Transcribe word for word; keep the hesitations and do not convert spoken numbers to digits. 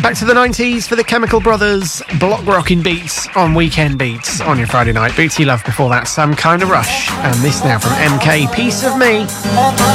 Back to the nineties for the Chemical Brothers, block rocking beats on Weekend Beats on your Friday night. Bootsy Love before that, Some Kind of Rush. And this now from M K, Piece of Me.